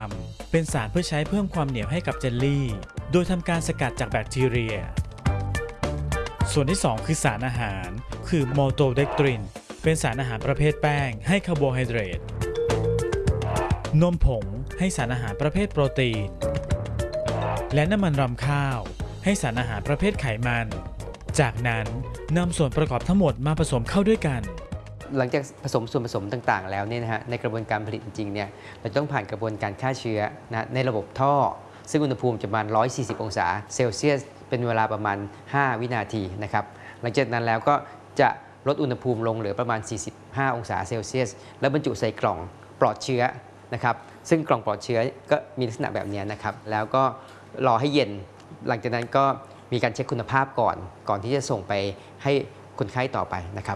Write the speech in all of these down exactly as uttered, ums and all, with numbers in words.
เป็นสารเพื่อใช้เพิ่มความเหนียวให้กับเจลลี่โดยทำการสกัดจากแบคทีเรียส่วนที่สองคือสารอาหารคือโมโตเดกตรินเป็นสารอาหารประเภทแป้งให้คาร์โบไฮเดรตนมผงให้สารอาหารประเภทโปรตีนและน้ำมันรำข้าวให้สารอาหารประเภทไขมันจากนั้นนำส่วนประกอบทั้งหมดมาผสมเข้าด้วยกันหลังจากผสมส่วนผสมต่างๆแล้วเนี่ยนะฮะในกระบวนการผลิตจริงๆเนี่ยเราต้องผ่านกระบวนการฆ่าเชื้อนะในระบบท่อซึ่งอุณหภูมิจะประมาณหนึ่งร้อยสี่สิบองศาเซลเซียสเป็นเวลาประมาณห้าวินาทีนะครับหลังจากนั้นแล้วก็จะลดอุณหภูมิลงเหลือประมาณสี่สิบห้าองศาเซลเซียสแล้วบรรจุใส่กล่องปลอดเชื้อนะครับซึ่งกล่องปลอดเชื้อก็มีลักษณะแบบนี้นะครับแล้วก็รอให้เย็นหลังจากนั้นก็มีการเช็คคุณภาพก่อนก่อนที่จะส่งไปให้คนไข้ต่อไปนะครับ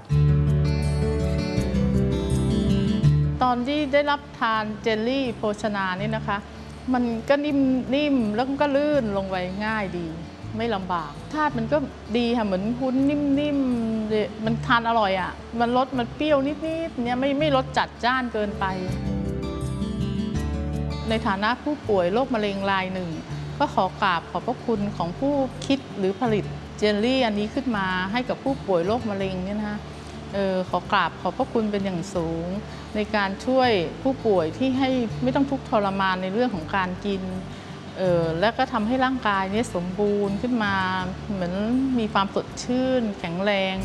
ตอนที่ได้รับทานเจลลี่โภชนานี่นะคะมันก็นิ่มนิ่มแล้วก็ลื่นลงไปง่ายดีไม่ลำบากธาตุมันก็ดีค่ะเหมือนหุ้นนิ่มๆมันทานอร่อยอ่ะมันรสมันเปรี้ยวนิดๆเนี่ยไม่ไม่รสจัดจ้านเกินไปในฐานะผู้ป่วยโรคมะเร็งรายหนึ่งก็ขอกราบขอบพระคุณของผู้คิดหรือผลิตเจลลี่อันนี้ขึ้นมาให้กับผู้ป่วยโรคมะเร็งเนี่ยนะคะเออขอกราบขอบพระคุณเป็นอย่างสูงในการช่วยผู้ป่วยที่ให้ไม่ต้องทุกข์ทรมานในเรื่องของการกินเออแล้วก็ทำให้ร่างกายนี้สมบูรณ์ขึ้นมาเหมือนมีความสดชื่นแข็งแรง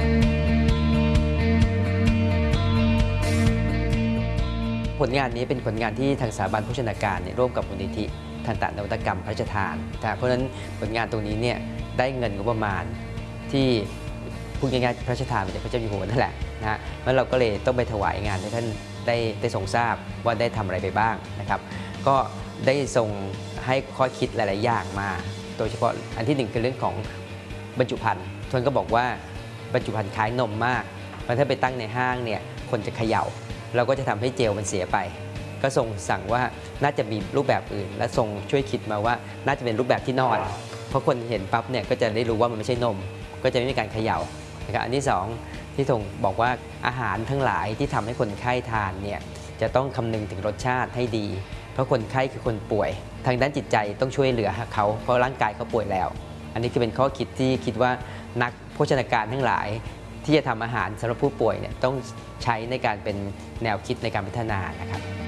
ผลงานนี้เป็นผลงานที่ทางสถาบันโภชนาการเนี่ยร่วมกับมูลนิธิทันตนวัตกรรมพระราชทานเพราะฉะนั้นผลงานตรงนี้เนี่ยได้เงินงบประมาณที่พูดง่ายๆพระราชทานมาจากพระเจ้าอยู่หัวนั่นแหละนะฮะแล้วเราก็เลยต้องไปถวายงานให้ท่านได้ได้ทรงทราบว่าได้ทำอะไรไปบ้างนะครับก็ได้ทรงให้ข้อคิดหลายๆอย่างมาโดยเฉพาะอันที่หนึ่งคือเรื่องของบรรจุภัณฑ์ท่านก็บอกว่าบรรจุภัณฑ์คล้ายนมมากเพราะถ้าไปตั้งในห้างเนี่ยคนจะเขย่าเราก็จะทำให้เจลมันเสียไปก็ทรงสั่งว่าน่าจะมีรูปแบบอื่นและทรงช่วยคิดมาว่าน่าจะเป็นรูปแบบที่นอนเพราะคนเห็นปั๊บเนี่ยก็จะได้รู้ว่ามันไม่ใช่นมก็จะไม่มีการเขย่านะครับอันที่สองที่ทรงบอกว่าอาหารทั้งหลายที่ทำให้คนไข้ทานเนี่ยจะต้องคำนึงถึงรสชาติให้ดีเพราะคนไข้คือคนป่วยทางด้านจิตใจต้องช่วยเหลือเขาเพราะร่างกายเขาป่วยแล้วอันนี้คือเป็นข้อคิดที่คิดว่านักโภชนาการทั้งหลายที่จะทำอาหารสำหรับผู้ป่วยเนี่ยต้องใช้ในการเป็นแนวคิดในการพัฒนานะครับ